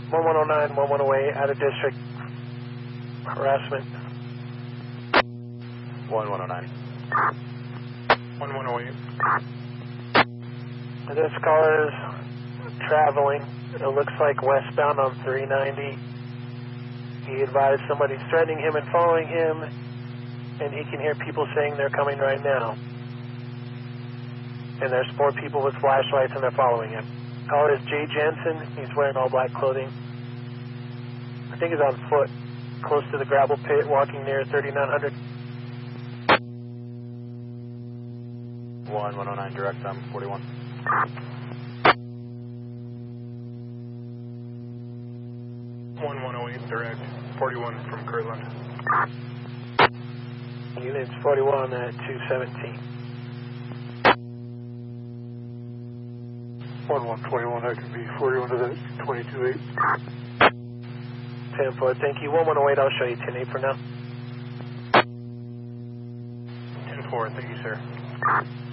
1109, 1108, out of district harassment. 1109. 1108. This caller is traveling. It looks like westbound on 390. He advised somebody's threatening him and following him, and he can hear people saying they're coming right now. And there's 4 people with flashlights and they're following him. Caller is Jay Jensen. He's wearing all black clothing. I think he's on foot, close to the gravel pit, walking near 3900. 1109 direct, I'm 41. 1108 direct, 41 from Kirtland. Units 41 at 217. 1121, that could be 41 to that 22-8. 10-4, thank you. 1108, I'll show you 10-8 for now. 10-4, thank you, sir.